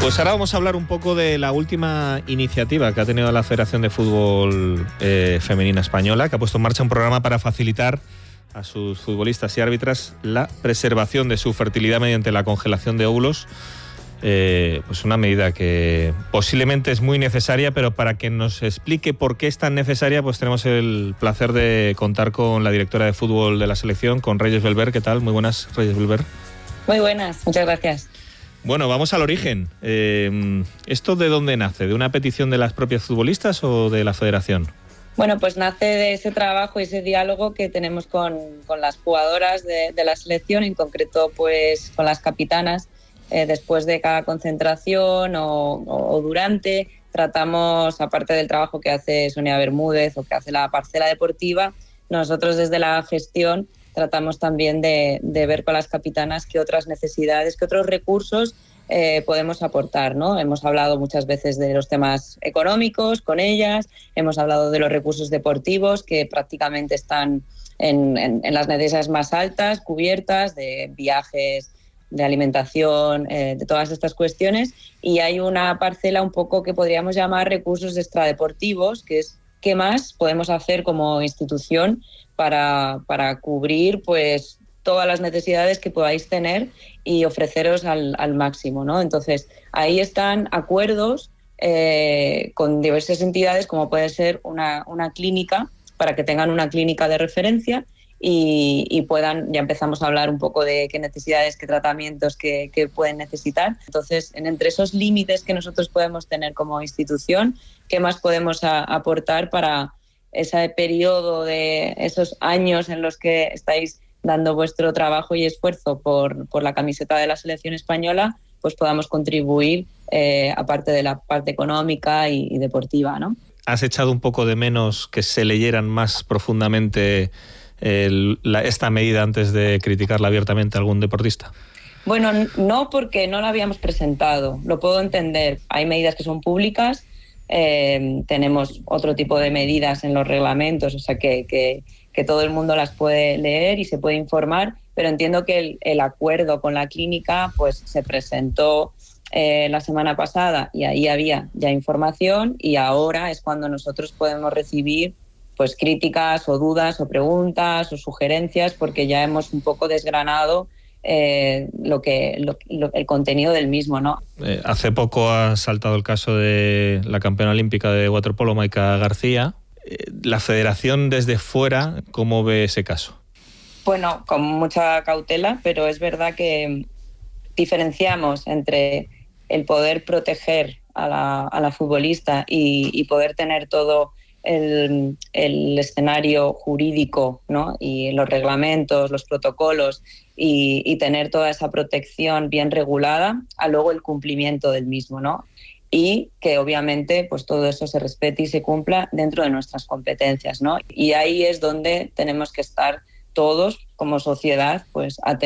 Pues ahora vamos a hablar un poco de la última iniciativa que ha tenido la Federación de Fútbol Femenina Española, que ha puesto en marcha un programa para facilitar a sus futbolistas y árbitras la preservación de su fertilidad mediante la congelación de óvulos. Pues una medida que posiblemente es muy necesaria, pero para que nos explique por qué es tan necesaria, pues tenemos el placer de contar con la directora de fútbol de la selección, con Reyes Belver. ¿Qué tal? Muy buenas, Reyes Belver. Muy buenas, muchas gracias. Bueno, vamos al origen. ¿Esto de dónde nace? ¿De una petición de las propias futbolistas o de la federación? Bueno, pues nace de ese trabajo y ese diálogo que tenemos con las jugadoras de la selección, en concreto pues con las capitanas. Después de cada concentración o durante, tratamos, aparte del trabajo que hace Sonia Bermúdez o que hace la parcela deportiva, nosotros desde la gestión tratamos también de ver con las capitanas qué otras necesidades, qué otros recursos podemos aportar, ¿no? Hemos hablado muchas veces de los temas económicos con ellas, hemos hablado de los recursos deportivos que prácticamente están en las necesidades más altas, cubiertas, de viajes, de alimentación, de todas estas cuestiones, y hay una parcela un poco que podríamos llamar recursos extradeportivos, que es qué más podemos hacer como institución para cubrir pues todas las necesidades que podáis tener y ofreceros al máximo, ¿no? Entonces, ahí están acuerdos con diversas entidades, como puede ser una clínica, para que tengan una clínica de referencia y puedan, ya empezamos a hablar un poco de qué necesidades, qué tratamientos que pueden necesitar. Entonces, entre esos límites que nosotros podemos tener como institución, ¿qué más podemos aportar para ese periodo de esos años en los que estáis dando vuestro trabajo y esfuerzo por la camiseta de la selección española, pues podamos contribuir, aparte de la parte económica y deportiva, ¿no? ¿Has echado un poco de menos que se leyeran más profundamente esta medida antes de criticarla abiertamente a algún deportista? Bueno, no, porque no la habíamos presentado. Lo puedo entender. Hay medidas que son públicas, tenemos otro tipo de medidas en los reglamentos, o sea que todo el mundo las puede leer y se puede informar, pero entiendo que el acuerdo con la clínica pues se presentó la semana pasada y ahí había ya información, y ahora es cuando nosotros podemos recibir pues críticas o dudas o preguntas o sugerencias, porque ya hemos un poco desgranado el contenido del mismo, ¿no? Hace poco ha saltado el caso de la campeona olímpica de waterpolo, Maika García. La federación desde fuera, ¿cómo ve ese caso? Bueno, con mucha cautela, pero es verdad que diferenciamos entre el poder proteger a la futbolista y poder tener todo el escenario jurídico, ¿no? Y los reglamentos, los protocolos y tener toda esa protección bien regulada, a luego el cumplimiento del mismo, ¿no? Y que obviamente pues todo eso se respete y se cumpla dentro de nuestras competencias, ¿no? Y ahí es donde tenemos que estar todos como sociedad pues atentos